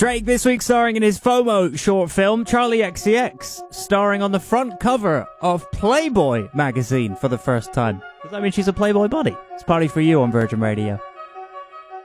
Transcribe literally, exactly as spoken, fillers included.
Drake this week starring in his FOMO short film, Charlie X C X, starring on the front cover of Playboy magazine for the first time. Does that mean she's a Playboy body? It's Party for You on Virgin Radio.